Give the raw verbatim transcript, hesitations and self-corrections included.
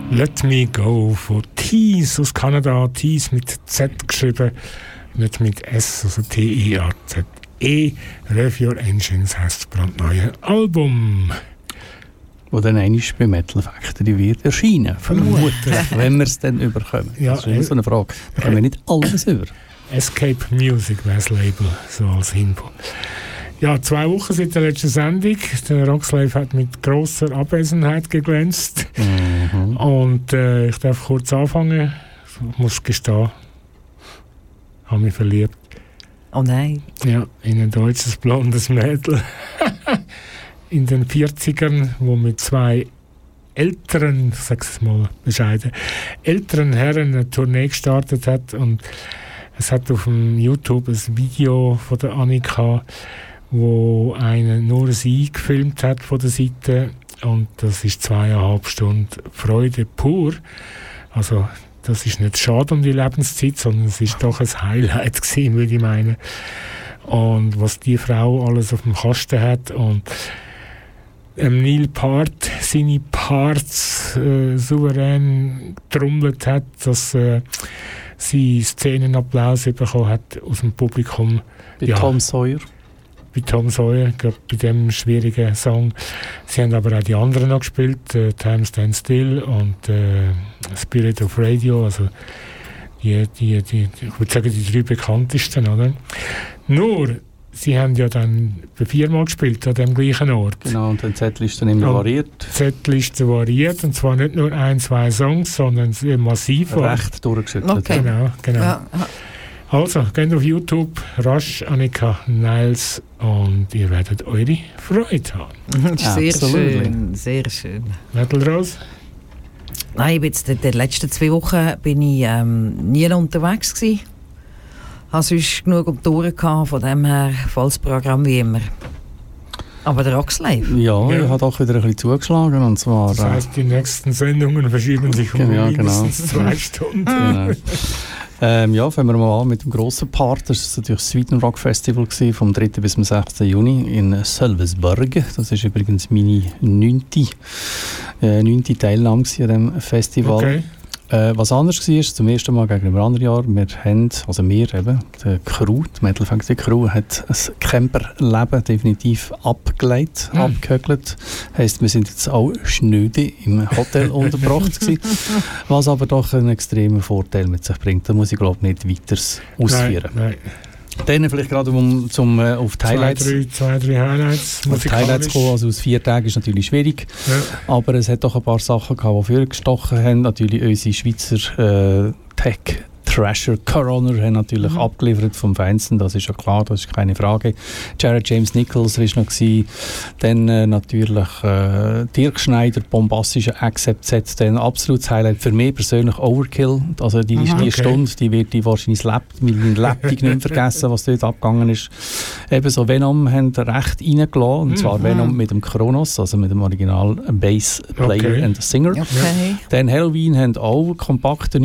Let Me Go von Tease aus Kanada. Tease mit Z geschrieben, nicht mit S, also T I A Z E. Rev Your Engines heisst das brandneue Album. Wo dann einmal bei Metal Factory wird erscheinen, vermutlich, wenn wir es dann überkommen. Ja, das ist immer so eine Frage. Da können wir nicht alles über. Escape Music wäre das Label, so als Info. Ja, zwei Wochen seit der letzten Sendung. Der Rockslave hat mit grosser Abwesenheit geglänzt. Mhm. Und äh, ich darf kurz anfangen. Ich muss gestehen, ich habe mich verliebt. Oh nein. Ja, in ein deutsches blondes Mädel. In den vierzigern, wo mit zwei älteren, ich sag's mal bescheiden, älteren Herren eine Tournee gestartet hat. Und es hat auf dem YouTube ein Video von der Annika, wo eine nur sie gefilmt hat von der Seite, und das ist zweieinhalb Stunden Freude pur. Also das ist nicht schade um die Lebenszeit, sondern es ist doch ein Highlight gewesen, würde ich meinen. Und was die Frau alles auf dem Kasten hat und ähm, Neil Peart seine Parts äh, souverän getrommelt hat, dass äh, sie Szenenapplaus bekommen hat aus dem Publikum. Bei ja. Tom Sawyer. Bei Tom Sawyer, ich glaube, bei dem schwierigen Song. Sie haben aber auch die anderen noch gespielt, äh, Time Stand Still und äh, Spirit of Radio, also die, die, die, ich würde sagen, die drei bekanntesten, oder? Nur, sie haben ja dann viermal gespielt an dem gleichen Ort. Genau, und die Setliste immer und variiert. Die Setliste variiert, und zwar nicht nur ein, zwei Songs, sondern massiv. Recht durchgeschüttelt. Okay. Genau, genau. Ja. Also, geht auf YouTube, rasch Annika Niles, und ihr werdet eure Freude haben. Sehr Absolutely. schön, sehr schön. Metal Rose? Nein, ich bin jetzt in den letzten zwei Wochen bin ich ähm, nie unterwegs gewesen. Ich hatte sonst genug um die Touren gehabt, von dem her volles Programm wie immer. Aber der Rockslave? Ja, Ja. ich habe auch wieder ein bisschen zugeschlagen, und zwar... Das heisst, die nächsten Sendungen verschieben sich um Ja, mindestens genau. zwei Stunden. Genau. ähm, ja, fangen wir mal an mit dem grossen Part. Das war natürlich das Sweden Rock Festival gewesen, vom dritten bis zum sechsten Juni in Sölvesborg. Das ist übrigens meine neunte, äh, neunte Teilnahme an diesem Festival. Okay. Äh, was anders war, zum ersten Mal gegenüber anderen Jahren, wir haben, also wir eben, die Crew, die Metal Factory Crew, hat ein Camperleben definitiv abgelegt, Mhm. abgehökelt. Heisst, wir sind jetzt auch schnöde im Hotel untergebracht gewesen, was aber doch einen extremen Vorteil mit sich bringt. Da muss ich, glaube ich, nicht weiter ausführen. Nein, nein. Dann vielleicht gerade um, zum, äh, auf die Highlights. Zwei, drei, zwei, drei Highlights. Auf die Highlights kommen, also aus vier Tagen ist natürlich schwierig, Ja. aber es hat doch ein paar Sachen gehabt, die vorgestochen haben. Natürlich unsere Schweizer äh, Tech Thrasher Coroner haben natürlich mhm. abgeliefert vom Feinsten, das ist ja klar, das ist keine Frage. Jared James Nichols war noch gewesen. Dann äh, natürlich äh, Dirk Schneider, bombastische Accept-Set, dann absolutes Highlight für mich persönlich Overkill. Also die, Mhm, die okay. Stunde, die wird ich wahrscheinlich lebt, mit meinem Lebtag nicht mehr vergessen, was dort abgegangen ist. Ebenso Venom haben recht reingelassen, und zwar Mhm. Venom mit dem Kronos, also mit dem Original Bass Player Okay. and Singer. Okay. Dann Halloween haben auch kompakte